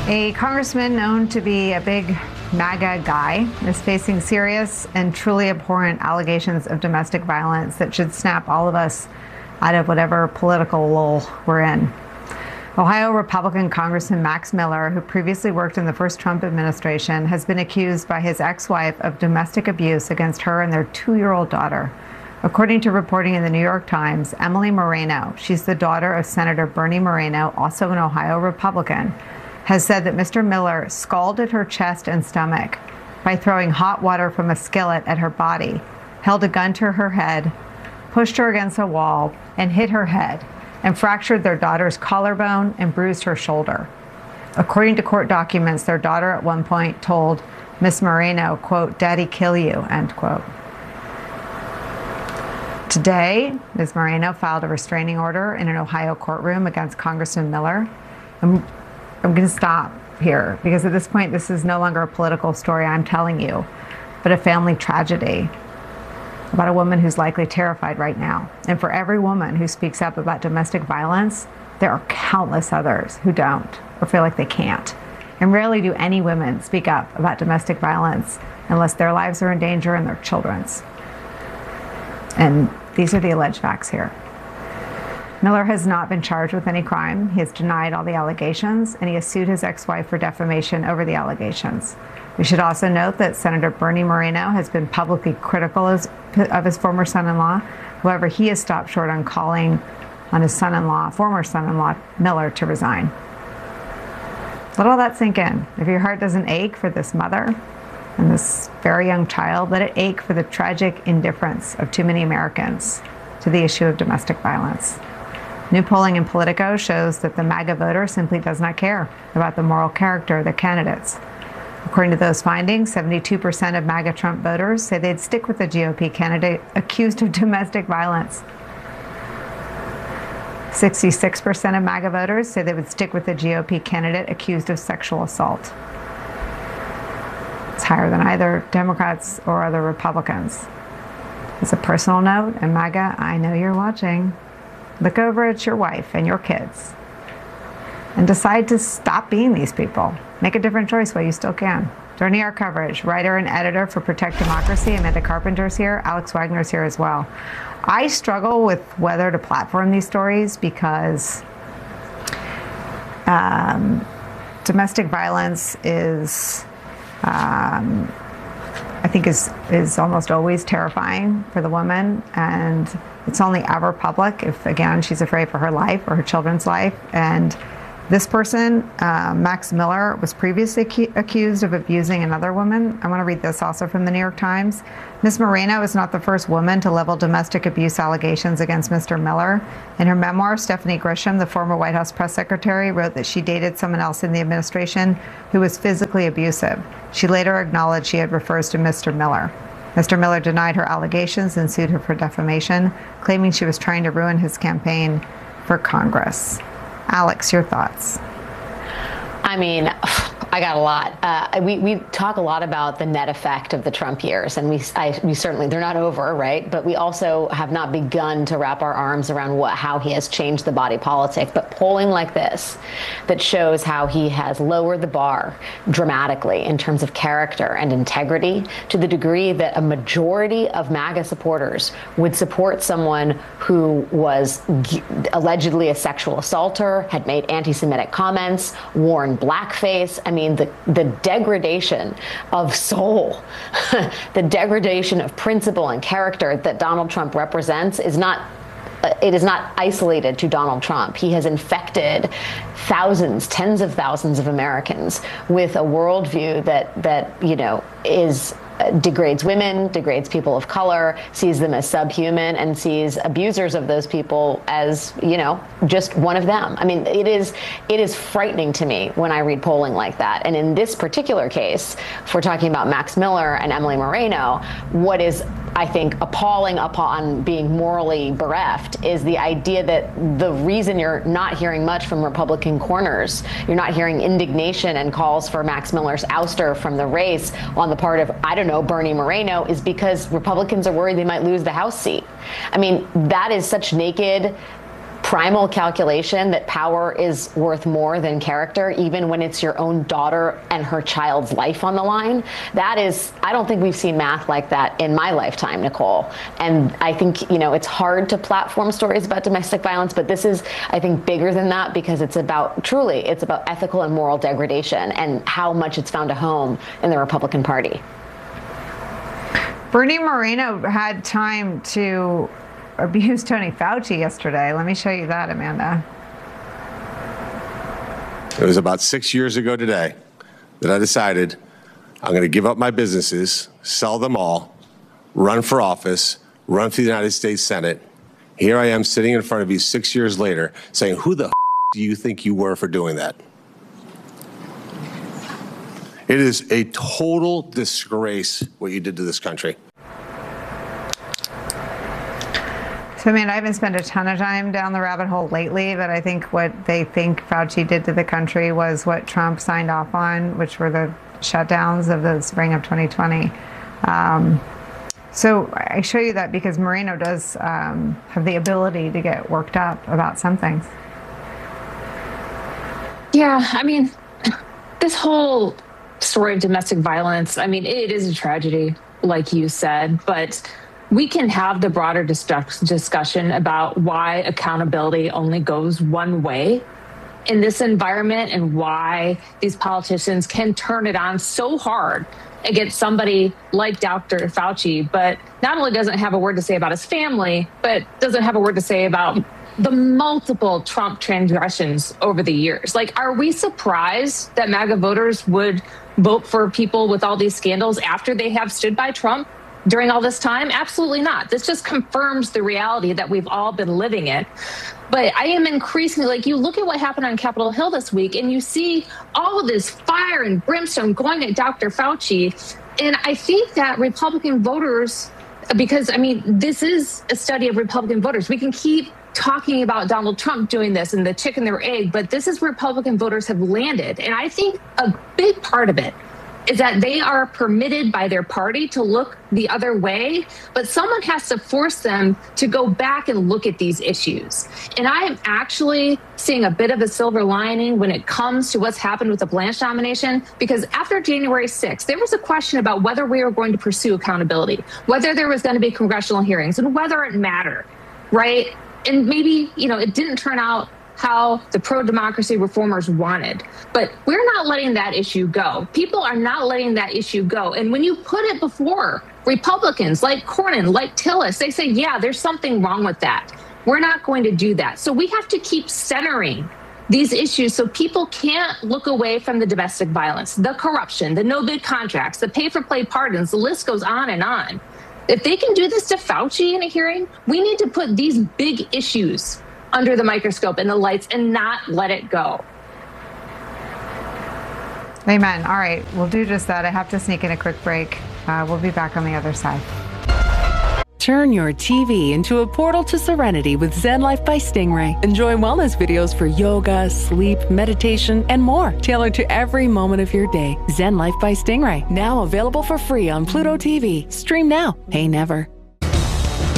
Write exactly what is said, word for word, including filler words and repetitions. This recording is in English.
A congressman known to be a big MAGA guy is facing serious and truly abhorrent allegations of domestic violence that should snap all of us out of whatever political lull we're in. Ohio Republican Congressman Max Miller, who previously worked in the first Trump administration, has been accused by his ex-wife of domestic abuse against her and their two-year-old daughter. According to reporting in the New York Times, Emily Moreno, she's the daughter of Senator Bernie Moreno, also an Ohio Republican, has said that Mister Miller scalded her chest and stomach by throwing hot water from a skillet at her body, held a gun to her head, pushed her against a wall, and hit her head, and fractured their daughter's collarbone and bruised her shoulder. According to court documents, their daughter at one point told Miss Moreno, quote, "Daddy kill you," end quote. Today, Miz Moreno filed a restraining order in an Ohio courtroom against Congressman Miller. I'm, I'm going to stop here because at this point, this is no longer a political story I'm telling you, but a family tragedy about a woman who's likely terrified right now. And for every woman who speaks up about domestic violence, there are countless others who don't or feel like they can't. And rarely do any women speak up about domestic violence unless their lives are in danger and their children's. And these are the alleged facts here. Miller has not been charged with any crime. He has denied all the allegations, and he has sued his ex-wife for defamation over the allegations. We should also note that Senator Bernie Moreno has been publicly critical of, of his former son-in-law. However, he has stopped short on calling on his son-in-law, former son-in-law, Miller, to resign. Let all that sink in. If your heart doesn't ache for this mother and this very young child, let it ache for the tragic indifference of too many Americans to the issue of domestic violence. New polling in Politico shows that the MAGA voter simply does not care about the moral character of the candidates. According to those findings, seventy-two percent of MAGA Trump voters say they'd stick with the G O P candidate accused of domestic violence. sixty-six percent of MAGA voters say they would stick with the G O P candidate accused of sexual assault. It's higher than either Democrats or other Republicans. As a personal note, and MAGA, I know you're watching. Look over at your wife and your kids and decide to stop being these people. Make a different choice while you still can. Joining our coverage, writer and editor for Protect Democracy, Amanda Carpenter's here. Alex Wagner's here as well. I struggle with whether to platform these stories because um, domestic violence is Um, I think is is almost always terrifying for the woman, and it's only ever public if, again, she's afraid for her life or her children's life. And this person, uh, Max Miller, was previously cu- accused of abusing another woman. I want to read this also from the New York Times. Miz Moreno is not the first woman to level domestic abuse allegations against Mister Miller. In her memoir, Stephanie Grisham, the former White House press secretary, wrote that she dated someone else in the administration who was physically abusive. She later acknowledged she had refers to Mister Miller. Mister Miller denied her allegations and sued her for defamation, claiming she was trying to ruin his campaign for Congress. Alex, your thoughts? I mean, I got a lot. Uh, we, we talk a lot about the net effect of the Trump years, and we, I, we certainly, they're not over, right? But we also have not begun to wrap our arms around what, how he has changed the body politic. But polling like this, that shows how he has lowered the bar dramatically in terms of character and integrity, to the degree that a majority of MAGA supporters would support someone who was g- allegedly a sexual assaulter, had made anti-Semitic comments, worn blackface. I mean, the, the degradation of soul, the degradation of principle and character that Donald Trump represents is not, it is not isolated to Donald Trump. He has infected thousands, tens of thousands of Americans with a worldview that, that, you know, is degrades women, degrades people of color, sees them as subhuman, and sees abusers of those people as, you know, just one of them. I mean, it is it is frightening to me when I read polling like that. And in this particular case, if we're talking about Max Miller and Emily Moreno, what is, I think, appalling upon being morally bereft is the idea that the reason you're not hearing much from Republican corners, you're not hearing indignation and calls for Max Miller's ouster from the race on the part of, I don't know, Bernie Moreno, is because Republicans are worried they might lose the House seat. I mean, that is such naked primal calculation that power is worth more than character, even when it's your own daughter and her child's life on the line. That is, I don't think we've seen math like that in my lifetime, Nicole. And I think, you know, it's hard to platform stories about domestic violence, but this is, I think, bigger than that, because it's about, truly, it's about ethical and moral degradation and how much it's found a home in the Republican Party. Bernie Moreno had time to abuse Tony Fauci yesterday. Let me show you that, Amanda. It was about six years ago today that I decided I'm going to give up my businesses, sell them all, run for office, run for the United States Senate. Here I am sitting in front of you six years later saying, who the f- do you think you were for doing that? It is a total disgrace what you did to this country. So, I mean, I haven't spent a ton of time down the rabbit hole lately, but I think what they think Fauci did to the country was what Trump signed off on, which were the shutdowns of the spring of twenty twenty. Um, so I show you that because Moreno does um, have the ability to get worked up about some things. Yeah, I mean, this whole story of domestic violence, I mean, it is a tragedy, like you said, but we can have the broader dis- discussion about why accountability only goes one way in this environment and why these politicians can turn it on so hard against somebody like Doctor Fauci, but not only doesn't have a word to say about his family, but doesn't have a word to say about the multiple Trump transgressions over the years. Like, are we surprised that MAGA voters would vote for people with all these scandals after they have stood by Trump during all this time? Absolutely not. This just confirms the reality that we've all been living in. But I am increasingly, like, you look at what happened on Capitol Hill this week and you see all of this fire and brimstone going at Doctor Fauci. And I think that Republican voters, because, I mean, this is a study of Republican voters. We can keep talking about Donald Trump doing this and the chicken or egg, but this is where Republican voters have landed. And I think a big part of it is that they are permitted by their party to look the other way, but someone has to force them to go back and look at these issues. And I am actually seeing a bit of a silver lining when it comes to what's happened with the Blanche nomination, because after January sixth, there was a question about whether we were going to pursue accountability, whether there was going to be congressional hearings, and whether it mattered, right? And maybe, you know, it didn't turn out how the pro-democracy reformers wanted. But we're not letting that issue go. People are not letting that issue go. And when you put it before Republicans like Cornyn, like Tillis, they say, yeah, there's something wrong with that. We're not going to do that. So we have to keep centering these issues so people can't look away from the domestic violence, the corruption, the no-bid contracts, the pay-for-play pardons, the list goes on and on. If they can do this to Fauci in a hearing, we need to put these big issues under the microscope and the lights and not let it go. Amen. All right, we'll do just that. I have to sneak in a quick break. Uh, we'll be back on the other side. Turn your T V into a portal to serenity with Zen Life by Stingray. Enjoy wellness videos for yoga, sleep, meditation, and more, tailored to every moment of your day. Zen Life by Stingray, now available for free on Pluto T V. Stream now, pay never.